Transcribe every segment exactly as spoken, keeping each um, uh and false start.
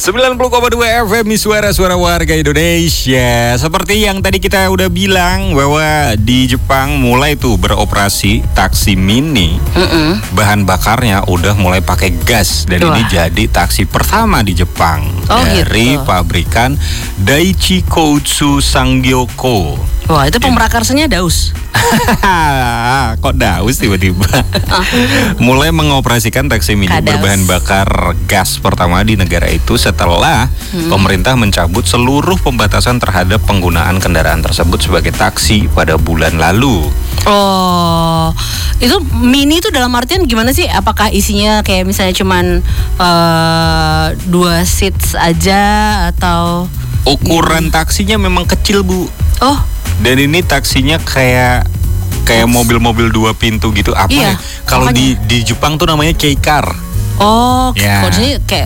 sembilan puluh koma dua F M suara-suara warga Indonesia. Seperti yang tadi kita udah bilang bahwa di Jepang mulai tuh beroperasi taksi mini. Mm-mm. Bahan bakarnya udah mulai pakai gas dan Wah. ini jadi taksi pertama di Jepang oh, dari gitu. pabrikan Daiichi Koutsu Sangyoko. Wah, itu pemrakarsanya Daus. Kok Daus tiba-tiba? Mulai mengoperasikan taksi mini Kadaus. berbahan bakar gas pertama di negara itu setelah hmm. pemerintah mencabut seluruh pembatasan terhadap penggunaan kendaraan tersebut sebagai taksi pada bulan lalu. Oh, itu mini itu dalam artian gimana sih? Apakah isinya kayak misalnya cuman uh, dua seats aja atau? Ukuran gimana? Taksinya memang kecil, Bu. Oh. Dan ini taksinya kayak kayak mobil-mobil dua pintu gitu. Apa iya, ya? Kalau di di Jepang tuh namanya kei-car. Oh, ya. Kodenya kayak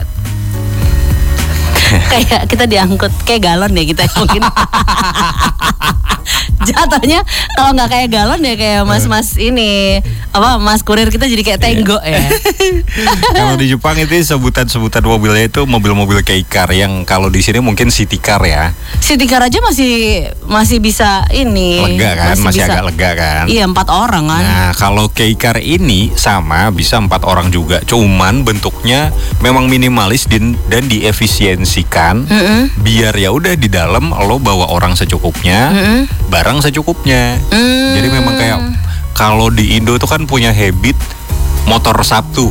kayak kita diangkut kayak galon ya kita mungkin. Jatuhnya kalau nggak kayak galon ya kayak mas-mas ini apa mas kurir kita jadi kayak tenggo ya. Kalau di Jepang itu sebutan-sebutan mobilnya itu mobil-mobil kei-car yang kalau di sini mungkin city car ya. City car aja masih masih bisa ini. Lega kan, masih, masih agak lega kan. Iya, empat orang kan. Nah kalau kei-car ini sama bisa empat orang juga, cuman bentuknya memang minimalis dan dan diefisiensikan mm-hmm. biar ya udah di dalam lo bawa orang secukupnya. Mm-hmm. Barang secukupnya. Mm. Jadi memang kayak kalau di Indo tuh kan punya habit motor Sabtu.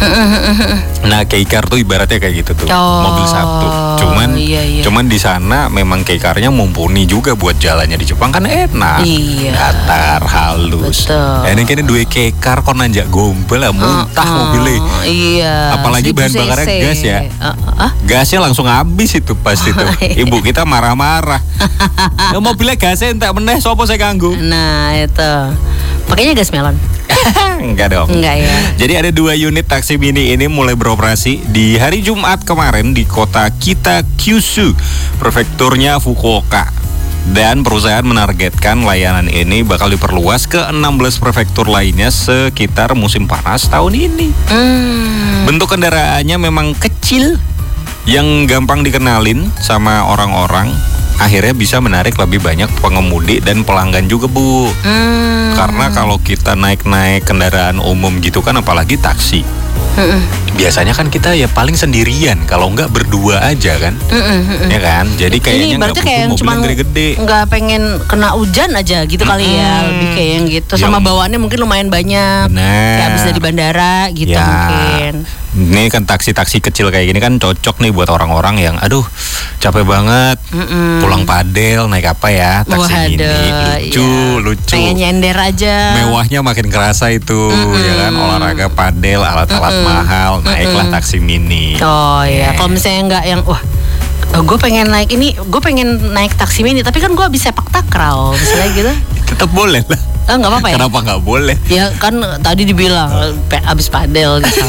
Nah, kei-car tuh ibaratnya kayak gitu tuh, oh, mobil Sabtu. Cuman, iya, iya. cuman di sana memang kei-carnya mumpuni juga buat jalannya di Jepang kan enak, iya. datar, halus. Betul. Ini kayaknya dua kei-car kok nanjak gombel lah, muntah uh, uh, mobilnya. Iya. Apalagi bahan bakarnya gas ya. Uh, uh? Gasnya langsung habis itu pasti tuh. Ibu kita marah-marah. Ya, mobilnya gasnya entek meneh, sopo saya ganggu. Nah itu, pakainya gas melon. Enggak dong. Enggak ya. Jadi ada dua unit taksi mini ini mulai beroperasi di hari Jumat kemarin di kota Kitakyushu, prefekturnya Fukuoka. Dan perusahaan menargetkan layanan ini bakal diperluas ke enam belas prefektur lainnya sekitar musim panas tahun ini. Hmm. Bentuk kendaraannya memang kecil, yang gampang dikenalin sama orang-orang. Akhirnya bisa menarik lebih banyak pengemudi dan pelanggan juga, Bu. Hmm. Karena kalau kita naik-naik kendaraan umum gitu kan, apalagi taksi, hmm. biasanya kan kita ya paling sendirian, kalau enggak berdua aja kan, hmm. ya kan. Jadi kayaknya nggak butuh kayak mobil yang gede-gede. Nggak pengen kena hujan aja gitu hmm. kali ya, lebih kayak yang gitu. Sama yang... bawaannya mungkin lumayan banyak. Bener. Kayak habis dari bandara gitu ya. Mungkin. Ini kan taksi-taksi kecil kayak gini kan cocok nih buat orang-orang yang aduh capek banget, Mm-mm. pulang padel naik apa ya taksi Waduh, ini lucu iya. lucu pengen nyender aja, mewahnya makin kerasa itu. Mm-mm. Ya kan, olahraga padel alat-alat Mm-mm. mahal naiklah Mm-mm. taksi mini. Oh iya, kalau misalnya nggak yang wah gue pengen naik ini, gue pengen naik taksi mini tapi kan gue bisa sepak takraw misalnya gitu. Tetap boleh lah. Oh, nggak apa-apa ya? Kenapa nggak boleh? Ya kan tadi dibilang abis padel gitu.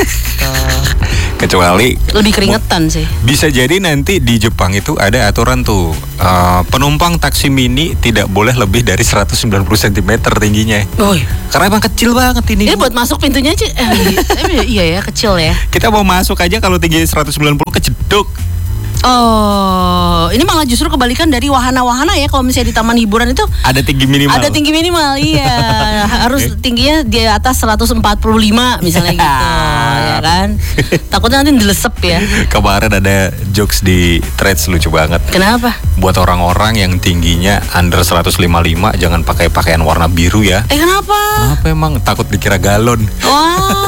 Kecuali lebih keringetan sih. Bisa jadi nanti di Jepang itu ada aturan tuh, uh, penumpang taksi mini tidak boleh lebih dari seratus sembilan puluh sentimeter tingginya. Oh, karena emang kecil banget ini. Ini buat masuk pintunya aja. Eh, iya ya, kecil ya. Kita mau masuk aja kalau tinggi seratus sembilan puluh kejeduk. Oh, ini malah justru kebalikan dari wahana-wahana ya. Kalau misalnya di taman hiburan itu ada tinggi minimal. Ada tinggi minimal, iya. Harus tingginya di atas seratus empat puluh lima misalnya gitu, ya kan. Takutnya nanti dilesep ya. Kemarin ada jokes di Threads lucu banget. Kenapa? Buat orang-orang yang tingginya under seratus lima puluh lima jangan pakai pakaian warna biru ya. Eh kenapa? Kenapa emang? Takut dikira galon. Wah.